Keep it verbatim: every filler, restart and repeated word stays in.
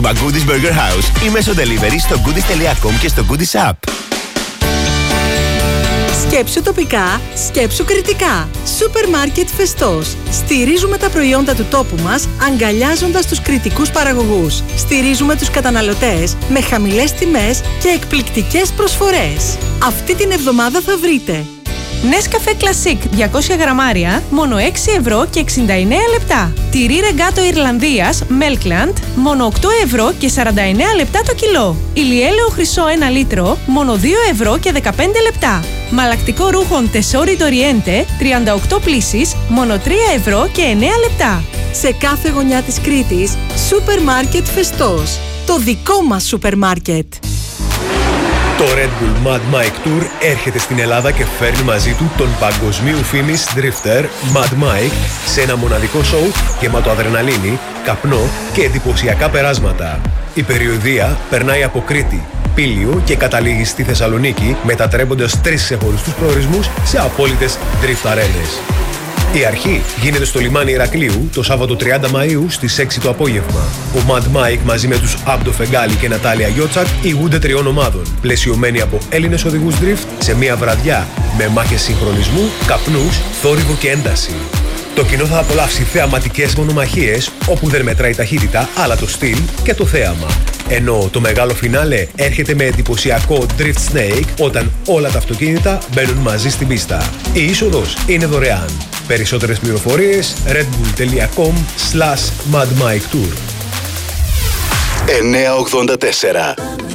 κατάστημα Goodies Burger House ή μέσω delivery στο goodies τελεία com και στο Goodies App. Σκέψου τοπικά, σκέψου κριτικά. Σούπερ Μάρκετ Φεστός. Στηρίζουμε τα προϊόντα του τόπου μας, αγκαλιάζοντας τους κριτικούς παραγωγούς. Στηρίζουμε τους καταναλωτές με χαμηλές τιμές και εκπληκτικές προσφορές. Αυτή την εβδομάδα θα βρείτε Nescafe Classic διακόσια γραμμάρια, μόνο έξι ευρώ και εξήντα εννέα λεπτά. Τυρί Ρεγκάτο Ιρλανδίας Melkland, μόνο οκτώ ευρώ και σαράντα εννέα λεπτά το κιλό. Ηλιέλαιο χρυσό ένα λίτρο, μόνο δύο ευρώ και δεκαπέντε λεπτά. Μαλακτικό ρούχων Τεσόρι Ντοριέντε, τριάντα οκτώ πλύσεις, μόνο τρία ευρώ και εννέα λεπτά. Σε κάθε γωνιά της Κρήτης, Σούπερ Μάρκετ Φεστός. Το δικό μας σούπερ μάρκετ. Το Red Bull Mad Mike Tour έρχεται στην Ελλάδα και φέρνει μαζί του τον παγκοσμίου φήμης drifter Mad Mike σε ένα μοναδικό σοου γεμάτο αδρεναλίνη, καπνό και εντυπωσιακά περάσματα. Η περιοδεία περνάει από Κρήτη, Πήλιο και καταλήγει στη Θεσσαλονίκη, μετατρέποντας τρεις ξεχωριστούς προορισμούς σε απόλυτες drift αρένες. Η αρχή γίνεται στο λιμάνι Ηρακλείου το Σάββατο τριάντα Μαΐου στις έξι το απόγευμα. Ο Mad Mike μαζί με τους Άμπτο Φεγγάλη και Νατάλια Γιότσακ ηγούνται τριών ομάδων, πλαισιωμένοι από Έλληνες οδηγούς drift σε μια βραδιά με μάχες συγχρονισμού, καπνούς, θόρυβο και ένταση. Το κοινό θα απολαύσει θεαματικές μονομαχίες όπου δεν μετράει ταχύτητα, αλλά το στυλ και το θέαμα. Ενώ το μεγάλο φινάλε έρχεται με εντυπωσιακό Drift Snake όταν όλα τα αυτοκίνητα μπαίνουν μαζί στην πίστα. Η είσοδος είναι δωρεάν. Περισσότερες πληροφορίες redbull τελεία com slash madmiketour. εννιακόσια ογδόντα τέσσερα